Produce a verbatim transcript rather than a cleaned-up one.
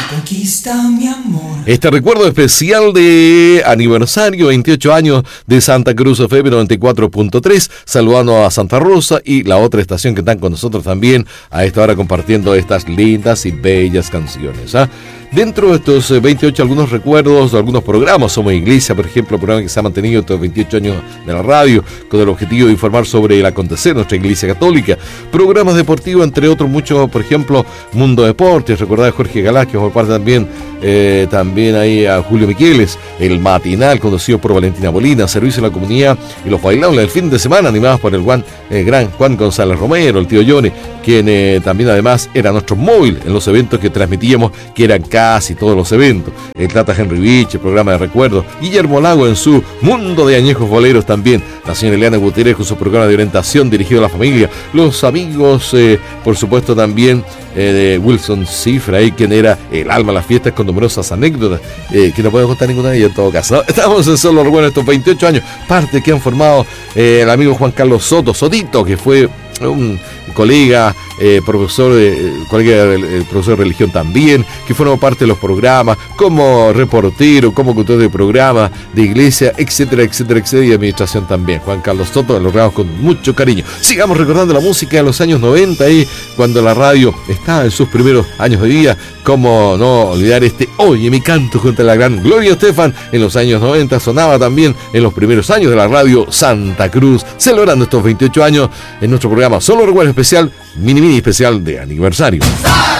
Conquista mi amor. Este recuerdo especial de aniversario, veintiocho años de Santa Cruz F M noventa y cuatro punto tres, saludando a Santa Rosa y la otra estación que están con nosotros también a esta hora compartiendo estas lindas y bellas canciones, ¿ah? Dentro de estos veintiocho, algunos recuerdos de algunos programas. Somos Iglesia, por ejemplo, programa que se ha mantenido estos veintiocho años de la radio, con el objetivo de informar sobre el acontecer de nuestra Iglesia Católica. Programas deportivos, entre otros muchos, por ejemplo, Mundo Deportes, recordad a Jorge Galás, que por parte también, eh, también ahí a Julio Miqueles, el matinal conducido por Valentina Molina, servicio a la comunidad y los bailables del fin de semana, animados por el Juan, eh, gran Juan González Romero, el tío Johnny, quien eh, también además era nuestro móvil en los eventos que transmitíamos, que eran casi todos los eventos. El Tata Henry Beach, el programa de recuerdos, Guillermo Lago en su Mundo de Añejos Boleros también, la señora Eliana Gutiérrez con su programa de orientación dirigido a la familia, los amigos, eh, por supuesto también eh, de Wilson Cifra, ahí quien era el alma de las fiestas con numerosas anécdotas, eh, que no puedo contar ninguna de ellas en todo caso. Estamos en Solo Recuerdos estos veintiocho años, parte que han formado eh, el amigo Juan Carlos Soto, Sotito, que fue un colega, eh, profesor de, eh, colega del eh, profesor de religión también, que formó parte de los programas, como reportero, como conductor de programas de iglesia, etcétera, etcétera, etcétera, y administración también. Juan Carlos Soto, lo logramos con mucho cariño. Sigamos recordando la música de los años noventa, ahí, cuando la radio estaba en sus primeros años de vida. Cómo no olvidar este Oye mi canto junto a la gran Gloria Estefan en los años noventa, sonaba también en los primeros años de la radio Santa Cruz, celebrando estos veintiocho años en nuestro programa Solo Recuerdo Especial, mini mini especial de aniversario.